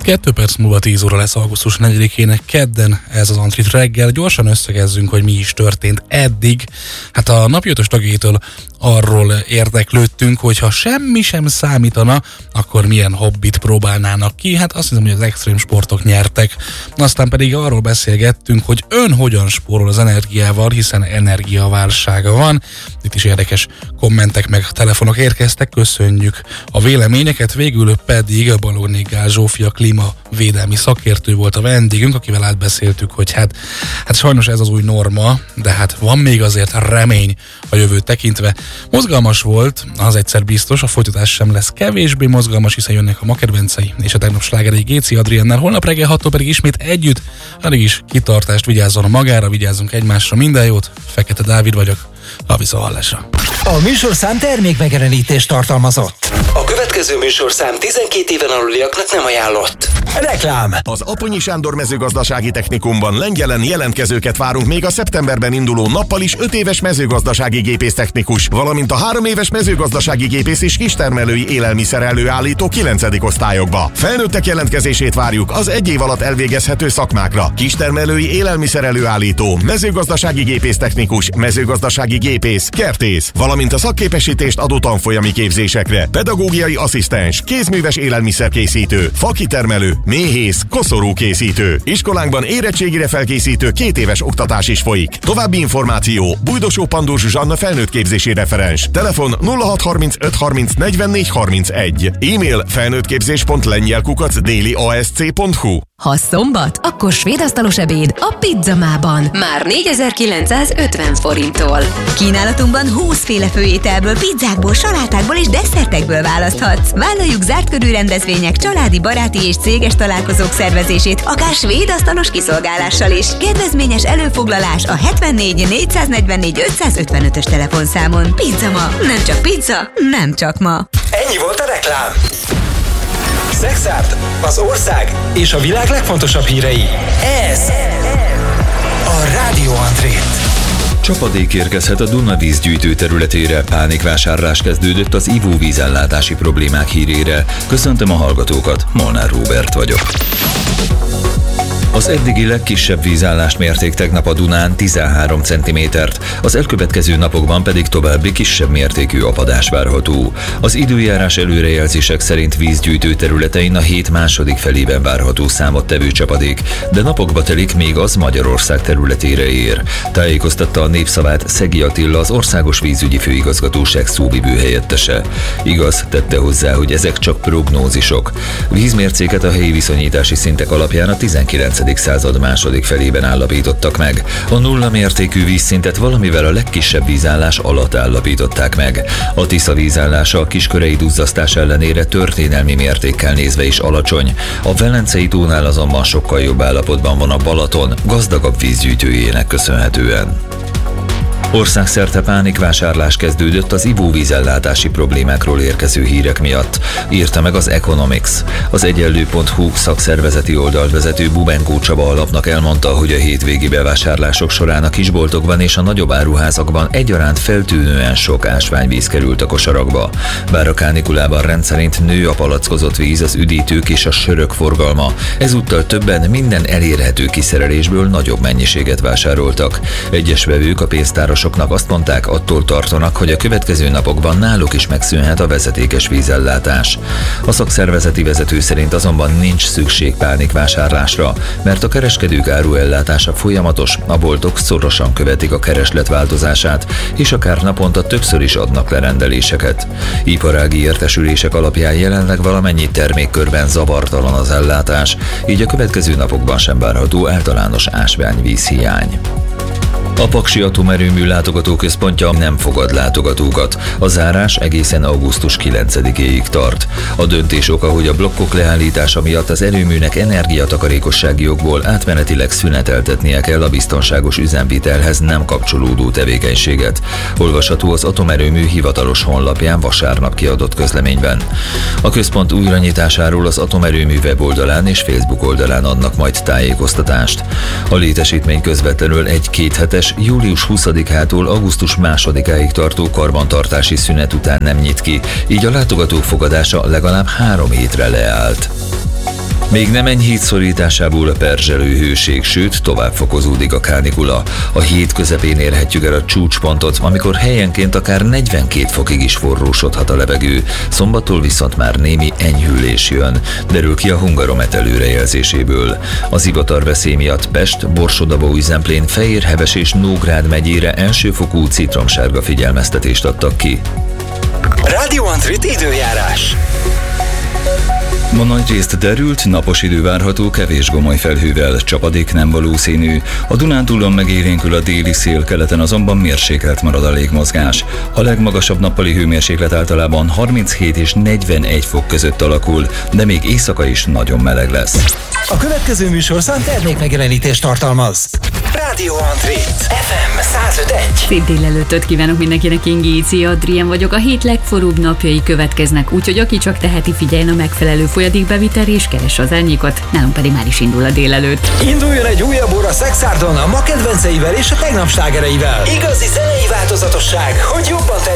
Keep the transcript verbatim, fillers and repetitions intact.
Kettő perc múlva tíz óra lesz augusztus negyedikének kedden, ez az Antrit reggel. Gyorsan összegezzünk, hogy mi is történt eddig. Hát a napi ötös tagjétől arról érdeklődtünk, hogy ha semmi sem számítana, akkor milyen hobbit próbálnának ki. Hát azt hiszem, hogy az extrém sportok nyertek. Aztán pedig arról beszélgettünk, hogy ön hogyan spórol az energiával, hiszen energiaválsága van. Itt is érdekes kommentek meg telefonok érkeztek, köszönjük a véleményeket. Végül pedig a Balogné Gál Zsófia klímavédelmi szakértő volt a vendégünk, akivel átbeszéltük, hogy hát, hát sajnos ez az új norma, de hát van még azért remény a jövőt tekintve. Mozgalmas volt, az egyszer biztos, a folytatás sem lesz kevésbé mozgalmas, hiszen jönnek a ma kedvencei és a tegnap slágerei Géci Adriennel. Holnap reggel hattól pedig ismét együtt, addig is kitartást, vigyázzon magára, vigyázzunk egymásra, minden jót. Fekete Dávid vagyok, a viszonthallásra. A műsorszám termékmegjelenítést tartalmazott. A következő műsorszám tizenkét éven aluliaknak nem ajánlott. Reklám. Az Aponyi Sándor Mezőgazdasági Technikumban Lengyelen jelentkezőket várunk még a szeptemberben induló nappal is öt éves mezőgazdasági gépésztechnikus, valamint a három éves mezőgazdasági gépész és kistermelői élelmiszer előállító kilencedik osztályokba. Felnőttek jelentkezését várjuk az egy év alatt elvégezhető szakmákra: kistermelői élelmiszer előállító, mezőgazdasági gépésztechnikus, mezőgazdasági gépész, kertész, valamint a szakképesítést adó tanfolyami képzésekre: pedagógiai asszisztens, kézműves élelmiszerkészítő, fakitermelő, méhész, koszorúkészítő. Iskolánkban érettségire felkészítő két éves oktatás is folyik. További információ: Bújdosó Pandó Zsuzsanna felnőttképzési referens. Telefon nulla hat harmincöt harminc negyvennégy harmincegy. E-mail felnőttképzés pont lengyel kukac déli a s c pont hu. Ha szombat, akkor svédasztalos ebéd a Pizzamában. Már négyezer-kilencszázötven forinttól. Kínálatunkban húszféle főételből, pizzákból, salátákból és desszertekből választhatsz. Vállaljuk zárt körű rendezvények, családi, baráti és céges találkozók szervezését, akár svédasztalos kiszolgálással is. Kedvezményes előfoglalás a hetvennégy négyszáznegyvennégy ötszázötvenötös telefonszámon. Pizzama, nem csak pizza, nem csak ma. Ennyi volt a reklám. Szexárd, az ország és a világ legfontosabb hírei. Ez a Rádió Antrit. Csapadék érkezhet a Duna vízgyűjtő területére, pánikvásárlás kezdődött az ivóvízellátási problémák hírére. Köszöntöm a hallgatókat, Molnár Róbert vagyok. Az eddigi legkisebb vízállást mérték tegnap a Dunán, tizenhárom centimétert, az elkövetkező napokban pedig további kisebb mértékű apadás várható. Az időjárás előrejelzések szerint vízgyűjtő területein a hét második felében várható számottevő csapadék, de napokba telik, még az Magyarország területére ér. Tájékoztatta a Népszavát Szegi Attila, az Országos Vízügyi Főigazgatóság szóvivő helyettese. Igaz, tette hozzá, hogy ezek csak prognózisok. Vízmércéket a helyi viszonyítási szintek alapján a tizenkilencedik század második felében állapítottak meg. A nulla mértékű vízszintet valamivel a legkisebb vízállás alatt állapították meg. A Tisza vízállása a kiskörei duzzasztás ellenére történelmi mértékkel nézve is alacsony. A Velencei tónál azonban sokkal jobb állapotban van a Balaton, gazdagabb vízgyűjtőjének köszönhetően. Országszerte pánikvásárlás kezdődött az ivóvízellátási problémákról érkező hírek miatt, írta meg az Economics. Az egyenlő pont hu szakszervezeti oldalt vezető Bubenkó Csaba alapnak elmondta, hogy a hétvégi bevásárlások során a kisboltokban és a nagyobb áruházakban egyaránt feltűnően sok ásványvíz került a kosarakba. Bár a kánikulában rendszerint nő a palackozott víz, az üdítők és a sörök forgalma, ezúttal többen minden elérhető kiszerelésből nagyobb mennyiséget vásároltak. Egyes vevők a pénztárosoknak azt mondták, attól tartanak, hogy a következő napokban náluk is megszűnhet a vezetékes vízellátás. A szakszervezeti vezető szerint azonban nincs szükség pánikvásárlásra, mert a kereskedők áruellátása folyamatos, a boltok szorosan követik a kereslet változását, és akár naponta többször is adnak le rendeléseket. Iparági értesülések alapján jelenleg valamennyi termékkörben zavartalan az ellátás, így a következő napokban sem várható általános ásványvíz hiány. A Paksi Atomerőmű látogatóközpontja nem fogad látogatókat. A zárás egészen augusztus kilencedikéig tart. A döntés oka, hogy a blokkok leállítása miatt az erőműnek energiatakarékossági okból átmenetileg szüneteltetnie kell a biztonságos üzemvitelhez nem kapcsolódó tevékenységet. Olvasható az atomerőmű hivatalos honlapján vasárnap kiadott közleményben. A központ újranyitásáról az atomerőmű weboldalán és Facebook oldalán adnak majd tájékoztatást. A létesítmény közvetlenül egy-két hetes július huszadikától augusztus másodikáig tartó karbantartási szünet után nem nyit ki, így a látogatók fogadása legalább három hétre leállt. Még nem enyhít szorításából a perzselő hőség, sőt tovább fokozódik a kánikula. A hét közepén érhetjük el a csúcspontot, amikor helyenként akár negyvenkét fokig is forrósodhat a levegő. Szombattól viszont már némi enyhülés jön, derül ki a Hungaromet előrejelzéséből. Az ivatar veszély miatt Pest, Borsod-Abaúj-Zemplén, Fejér-Heves és Nógrád megyére elsőfokú citromsárga figyelmeztetést adtak ki. Radio Antrit időjárás. Ma nagyrészt derült, napos idő várható, kevés gomoly felhővel, csapadék nem valószínű. A Dunántúlon megélénkül a déli szél, keleten azonban mérsékelt marad a légmozgás. A legmagasabb nappali hőmérséklet általában harminchét és negyvenegy fok között alakul, de még éjszaka is nagyon meleg lesz. A következő műsorszám termékmegjelenítést tartalmaz. Radio Antrit. ef em száz öt egész egy. Szép délelőttöt kívánok mindenkinek, Ingi Adrien vagyok. A hét legforróbb napjai következnek, úgyhogy aki csak teheti, figyeljen a megfelelő folyadékbevitelre és keresse az árnyékot, nálunk pedig már is indul a délelőtt. Induljon egy újabb óra Szexárdon a ma kedvenceivel és a tegnap slágereivel. Igazi zenei változatosság, hogy jobban